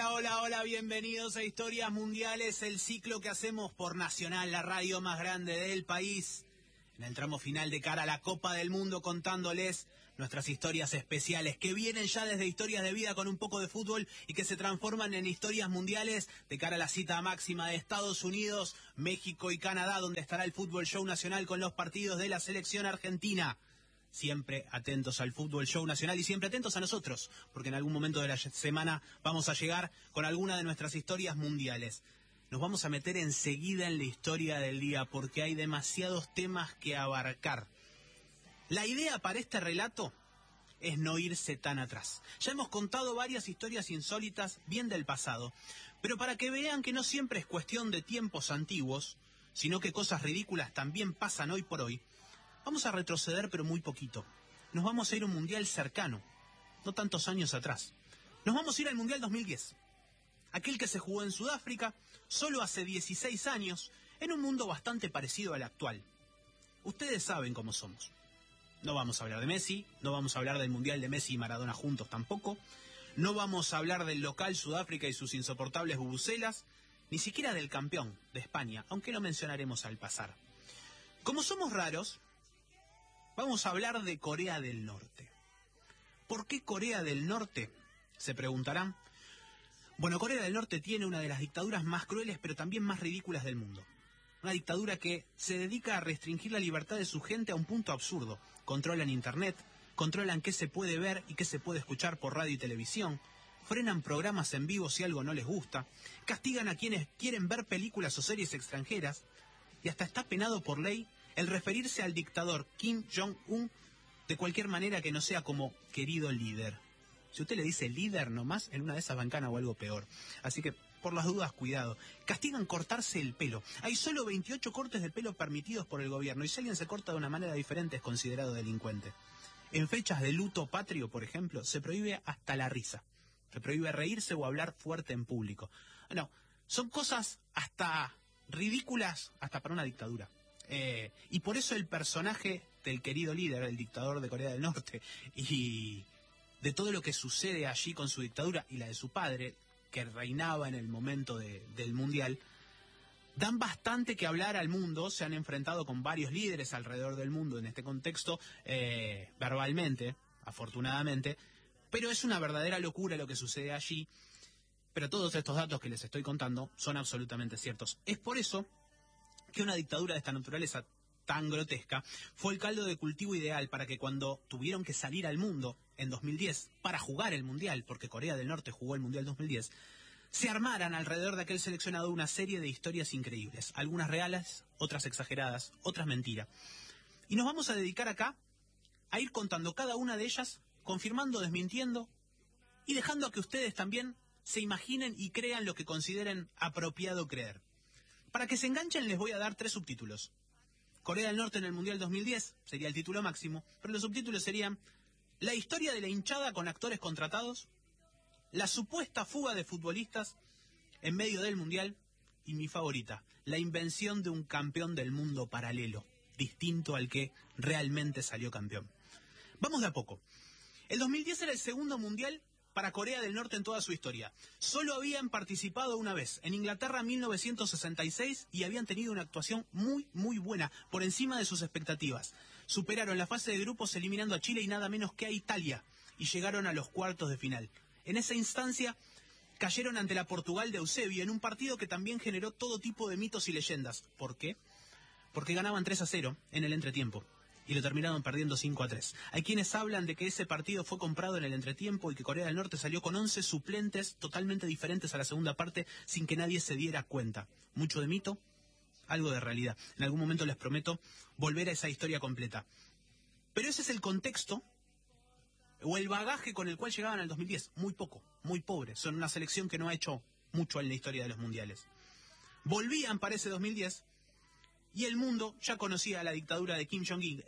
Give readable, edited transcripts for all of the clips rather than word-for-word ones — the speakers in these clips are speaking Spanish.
Hola, hola, hola, bienvenidos a Historias Mundiales, el ciclo que hacemos por Nacional, la radio más grande del país. En el tramo final de cara a la Copa del Mundo, contándoles nuestras historias especiales que vienen ya desde historias de vida con un poco de fútbol y que se transforman en historias mundiales de cara a la cita máxima de Estados Unidos, México y Canadá, donde estará el Fútbol Show Nacional con los partidos de la selección argentina. Siempre atentos al Fútbol Show Nacional y siempre atentos a nosotros, porque en algún momento de la semana vamos a llegar con alguna de nuestras historias mundiales. Nos vamos a meter enseguida en la historia del día porque hay demasiados temas que abarcar. La idea para este relato es no irse tan atrás. Ya hemos contado varias historias insólitas bien del pasado, pero para que vean que no siempre es cuestión de tiempos antiguos, sino que cosas ridículas también pasan hoy por hoy, vamos a retroceder pero muy poquito. Nos vamos a ir a un mundial cercano, no tantos años atrás. Nos vamos a ir al Mundial 2010. Aquel que se jugó en Sudáfrica solo hace 16 años, en un mundo bastante parecido al actual. Ustedes saben cómo somos. No vamos a hablar de Messi, no vamos a hablar del Mundial de Messi y Maradona juntos tampoco, no vamos a hablar del local Sudáfrica y sus insoportables bubucelas, ni siquiera del campeón de España, aunque lo mencionaremos al pasar. Como somos raros, vamos a hablar de Corea del Norte. ¿Por qué Corea del Norte? Se preguntarán. Bueno, Corea del Norte tiene una de las dictaduras más crueles pero también más ridículas del mundo. Una dictadura que se dedica a restringir la libertad de su gente a un punto absurdo. Controlan internet, controlan qué se puede ver y qué se puede escuchar por radio y televisión, frenan programas en vivo si algo no les gusta, castigan a quienes quieren ver películas o series extranjeras y hasta está penado por ley el referirse al dictador Kim Jong-un de cualquier manera que no sea como querido líder. Si usted le dice líder nomás, en una de esas bancana o algo peor. Así que, por las dudas, cuidado. Castigan cortarse el pelo. Hay solo 28 cortes de pelo permitidos por el gobierno y si alguien se corta de una manera diferente es considerado delincuente. En fechas de luto patrio, por ejemplo, se prohíbe hasta la risa. Se prohíbe reírse o hablar fuerte en público. No, son cosas hasta ridículas, hasta para una dictadura. Y por eso el personaje del querido líder, el dictador de Corea del Norte, y de todo lo que sucede allí con su dictadura y la de su padre, que reinaba en el momento del Mundial, dan bastante que hablar al mundo. Se han enfrentado con varios líderes alrededor del mundo en este contexto, verbalmente, afortunadamente, pero es una verdadera locura lo que sucede allí. Pero todos estos datos que les estoy contando son absolutamente ciertos. Es por eso que una dictadura de esta naturaleza tan grotesca fue el caldo de cultivo ideal para que cuando tuvieron que salir al mundo en 2010 para jugar el Mundial, porque Corea del Norte jugó el Mundial 2010, se armaran alrededor de aquel seleccionado una serie de historias increíbles, algunas reales, otras exageradas, otras mentiras. Y nos vamos a dedicar acá a ir contando cada una de ellas, confirmando, desmintiendo y dejando a que ustedes también se imaginen y crean lo que consideren apropiado creer. Para que se enganchen les voy a dar 3 subtítulos. Corea del Norte en el Mundial 2010 sería el título máximo, pero los subtítulos serían la historia de la hinchada con actores contratados, la supuesta fuga de futbolistas en medio del Mundial y mi favorita, la invención de un campeón del mundo paralelo, distinto al que realmente salió campeón. Vamos de a poco. El 2010 era el segundo Mundial para Corea del Norte en toda su historia. Solo habían participado una vez, en Inglaterra en 1966, y habían tenido una actuación muy, muy buena, por encima de sus expectativas. Superaron la fase de grupos eliminando a Chile y nada menos que a Italia, y llegaron a los cuartos de final. En esa instancia, cayeron ante la Portugal de Eusebio, en un partido que también generó todo tipo de mitos y leyendas. ¿Por qué? Porque ganaban 3-0 en el entretiempo. Y lo terminaron perdiendo 5-3. Hay quienes hablan de que ese partido fue comprado en el entretiempo y que Corea del Norte salió con 11 suplentes totalmente diferentes a la segunda parte sin que nadie se diera cuenta. Mucho de mito, algo de realidad. En algún momento les prometo volver a esa historia completa. Pero ese es el contexto o el bagaje con el cual llegaban al 2010. Muy poco, muy pobre. Son una selección que no ha hecho mucho en la historia de los mundiales. Volvían para ese 2010 y el mundo ya conocía la dictadura de Kim Jong-il,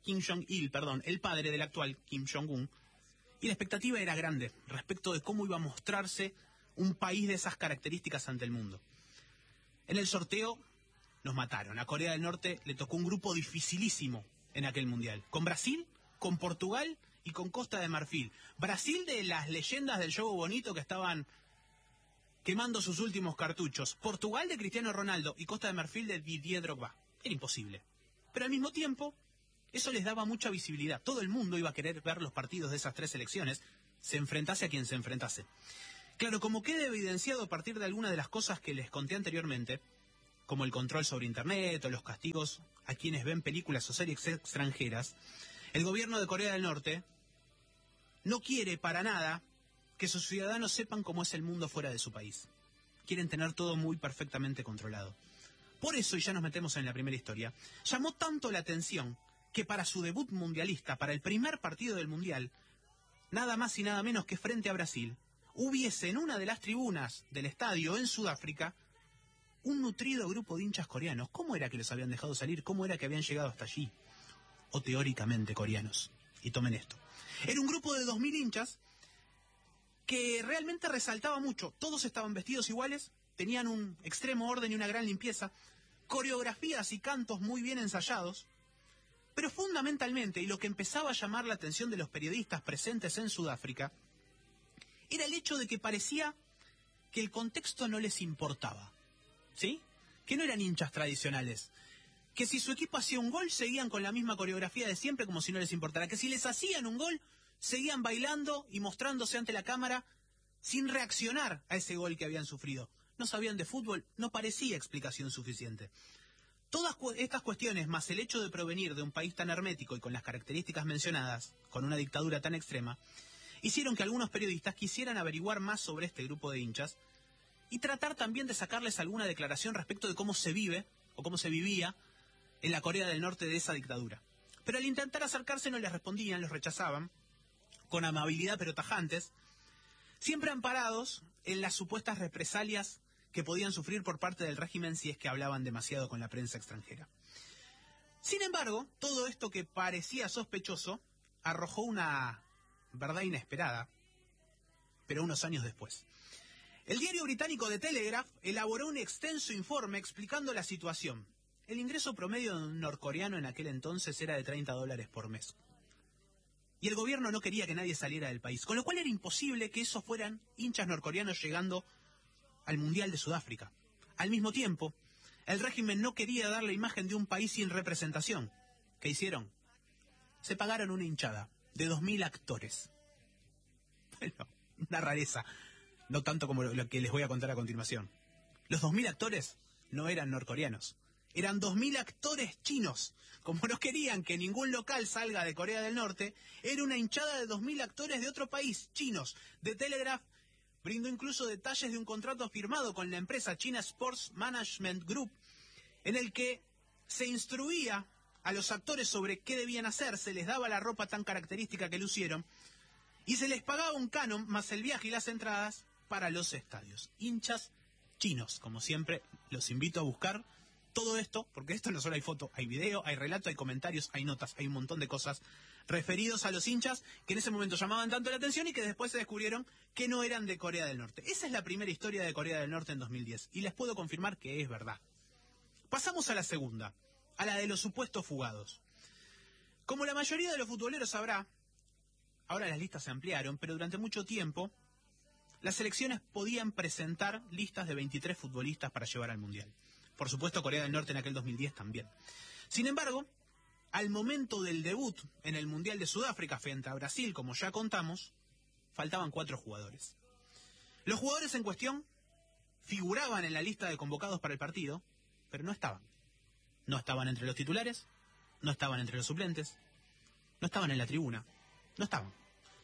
el padre del actual Kim Jong-un, y la expectativa era grande respecto de cómo iba a mostrarse un país de esas características ante el mundo. En el sorteo nos mataron. A Corea del Norte le tocó un grupo dificilísimo en aquel mundial, con Brasil, con Portugal y con Costa de Marfil. Brasil de las leyendas del juego bonito que estaban quemando sus últimos cartuchos. Portugal de Cristiano Ronaldo y Costa de Marfil de Didier Drogba. Era imposible. Pero al mismo tiempo, eso les daba mucha visibilidad. Todo el mundo iba a querer ver los partidos de esas tres selecciones, se enfrentase a quien se enfrentase. Claro, como queda evidenciado a partir de alguna de las cosas que les conté anteriormente, como el control sobre Internet o los castigos a quienes ven películas o series extranjeras, el gobierno de Corea del Norte no quiere para nada que sus ciudadanos sepan cómo es el mundo fuera de su país. Quieren tener todo muy perfectamente controlado. Por eso, y ya nos metemos en la primera historia, llamó tanto la atención que para su debut mundialista, para el primer partido del Mundial, nada más y nada menos que frente a Brasil, hubiese en una de las tribunas del estadio en Sudáfrica un nutrido grupo de hinchas coreanos. ¿Cómo era que los habían dejado salir? ¿Cómo era que habían llegado hasta allí? O teóricamente coreanos. Y tomen esto. Era un grupo de 2000 hinchas que realmente resaltaba mucho. Todos estaban vestidos iguales, tenían un extremo orden y una gran limpieza, coreografías y cantos muy bien ensayados, pero fundamentalmente, y lo que empezaba a llamar la atención de los periodistas presentes en Sudáfrica, era el hecho de que parecía que el contexto no les importaba, ¿sí? Que no eran hinchas tradicionales, que si su equipo hacía un gol seguían con la misma coreografía de siempre como si no les importara, que si les hacían un gol seguían bailando y mostrándose ante la cámara sin reaccionar a ese gol que habían sufrido. No sabían de fútbol, no parecía explicación suficiente. Todas estas cuestiones, más el hecho de provenir de un país tan hermético y con las características mencionadas, con una dictadura tan extrema, hicieron que algunos periodistas quisieran averiguar más sobre este grupo de hinchas y tratar también de sacarles alguna declaración respecto de cómo se vive o cómo se vivía en la Corea del Norte de esa dictadura. Pero al intentar acercarse no les respondían, los rechazaban, con amabilidad pero tajantes, siempre amparados en las supuestas represalias que podían sufrir por parte del régimen si es que hablaban demasiado con la prensa extranjera. Sin embargo, todo esto que parecía sospechoso arrojó una verdad inesperada, pero unos años después. El diario británico The Telegraph elaboró un extenso informe explicando la situación. El ingreso promedio de un norcoreano en aquel entonces era de $30 por mes. Y el gobierno no quería que nadie saliera del país, con lo cual era imposible que esos fueran hinchas norcoreanos llegando al Mundial de Sudáfrica. Al mismo tiempo, el régimen no quería dar la imagen de un país sin representación. ¿Qué hicieron? Se pagaron una hinchada de 2000 actores. Bueno, una rareza, no tanto como lo que les voy a contar a continuación. Los 2000 actores no eran norcoreanos, eran 2000 actores chinos. Como no querían que ningún local salga de Corea del Norte, era una hinchada de 2000 actores de otro país, chinos. The Telegraph brindó incluso detalles de un contrato firmado con la empresa China Sports Management Group, en el que se instruía a los actores sobre qué debían hacer, se les daba la ropa tan característica que lucieron, y se les pagaba un canon más el viaje y las entradas para los estadios. Hinchas chinos, como siempre, los invito a buscar todo esto, porque esto no solo hay foto, hay video, hay relato, hay comentarios, hay notas, hay un montón de cosas referidos a los hinchas que en ese momento llamaban tanto la atención y que después se descubrieron que no eran de Corea del Norte. Esa es la primera historia de Corea del Norte en 2010 y les puedo confirmar que es verdad. Pasamos a la segunda, a la de los supuestos fugados. Como la mayoría de los futboleros sabrá, ahora las listas se ampliaron, pero durante mucho tiempo las selecciones podían presentar listas de 23 futbolistas para llevar al Mundial. Por supuesto, Corea del Norte en aquel 2010 también. Sin embargo, al momento del debut en el Mundial de Sudáfrica frente a Brasil, como ya contamos, faltaban 4 jugadores. Los jugadores en cuestión figuraban en la lista de convocados para el partido, pero no estaban. No estaban entre los titulares, no estaban entre los suplentes, no estaban en la tribuna, no estaban.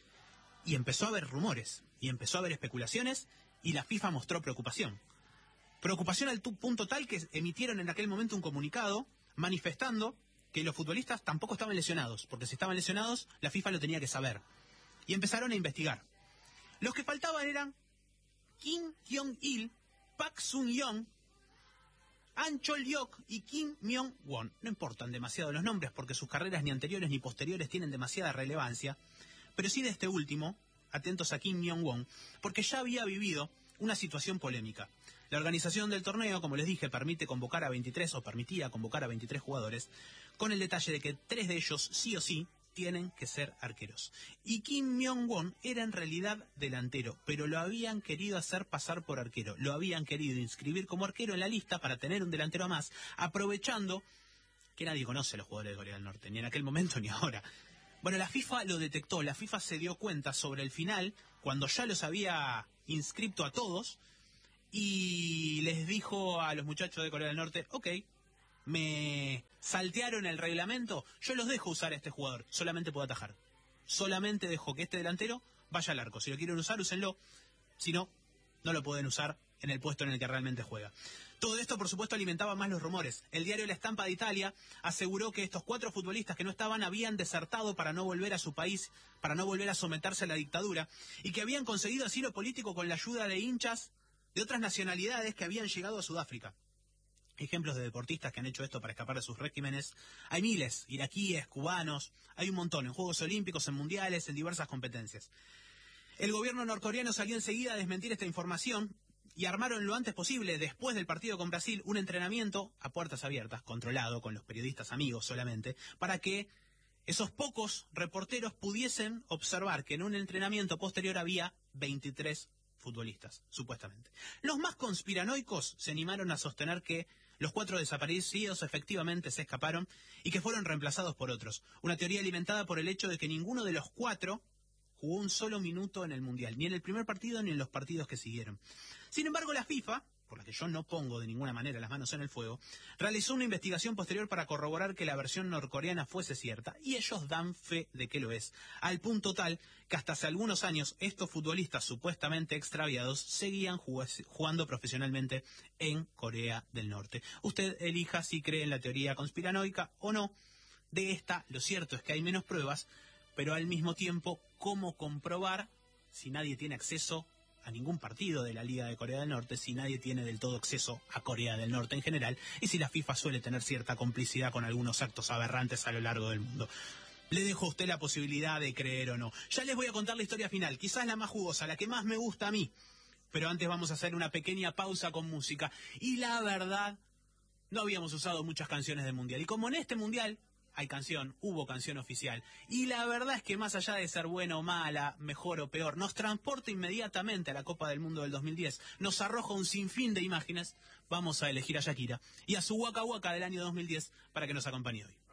Y empezó a haber rumores, y empezó a haber especulaciones, y la FIFA mostró preocupación. Preocupación al punto tal que emitieron en aquel momento un comunicado manifestando que los futbolistas tampoco estaban lesionados, porque si estaban lesionados, la FIFA lo tenía que saber. Y empezaron a investigar. Los que faltaban eran Kim Hyong-il, Park Sun-young, An Chol-hyok y Kim Myong-won. No importan demasiado los nombres porque sus carreras ni anteriores ni posteriores tienen demasiada relevancia, pero sí de este último, atentos a Kim Myong-won, porque ya había vivido una situación polémica. La organización del torneo, como les dije, permitía convocar a 23 jugadores, con el detalle de que 3 de ellos sí o sí tienen que ser arqueros. Y Kim Myong-won era en realidad delantero, pero lo habían querido hacer pasar por arquero. Lo habían querido inscribir como arquero en la lista para tener un delantero más, aprovechando que nadie conoce a los jugadores de Corea del Norte, ni en aquel momento ni ahora. Bueno, la FIFA lo detectó, la FIFA se dio cuenta sobre el final, cuando ya los había inscripto a todos, y les dijo a los muchachos de Corea del Norte, ok, me saltearon el reglamento, yo los dejo usar a este jugador, solamente puedo atajar. Solamente dejo que este delantero vaya al arco. Si lo quieren usar, úsenlo. Si no, no lo pueden usar en el puesto en el que realmente juega. Todo esto, por supuesto, alimentaba más los rumores. El diario La Stampa de Italia aseguró que estos 4 futbolistas que no estaban habían desertado para no volver a su país, para no volver a someterse a la dictadura, y que habían conseguido asilo político con la ayuda de hinchas de otras nacionalidades que habían llegado a Sudáfrica. Ejemplos de deportistas que han hecho esto para escapar de sus regímenes. Hay miles, iraquíes, cubanos, hay un montón, en Juegos Olímpicos, en Mundiales, en diversas competencias. El gobierno norcoreano salió enseguida a desmentir esta información y armaron lo antes posible, después del partido con Brasil, un entrenamiento a puertas abiertas, controlado, con los periodistas amigos solamente, para que esos pocos reporteros pudiesen observar que en un entrenamiento posterior había 23 futbolistas, supuestamente. Los más conspiranoicos se animaron a sostener que los 4 desaparecidos efectivamente se escaparon y que fueron reemplazados por otros. Una teoría alimentada por el hecho de que ninguno de los 4 jugó un solo minuto en el Mundial, ni en el primer partido ni en los partidos que siguieron. Sin embargo, la FIFA, por la que yo no pongo de ninguna manera las manos en el fuego, realizó una investigación posterior para corroborar que la versión norcoreana fuese cierta, y ellos dan fe de que lo es, al punto tal que hasta hace algunos años estos futbolistas supuestamente extraviados seguían jugando profesionalmente en Corea del Norte. Usted elija si cree en la teoría conspiranoica o no. De esta, lo cierto es que hay menos pruebas, pero al mismo tiempo, ¿cómo comprobar si nadie tiene acceso a ningún partido de la Liga de Corea del Norte, si nadie tiene del todo acceso a Corea del Norte en general, y si la FIFA suele tener cierta complicidad con algunos actos aberrantes a lo largo del mundo? Le dejo a usted la posibilidad de creer o no. Ya les voy a contar la historia final, quizás la más jugosa, la que más me gusta a mí. Pero antes vamos a hacer una pequeña pausa con música. Y la verdad, no habíamos usado muchas canciones del Mundial. Y como en este Mundial hay canción, hubo canción oficial. Y la verdad es que más allá de ser buena o mala, mejor o peor, nos transporta inmediatamente a la Copa del Mundo del 2010. Nos arroja un sinfín de imágenes. Vamos a elegir a Shakira y a su Waka Waka del año 2010 para que nos acompañe hoy.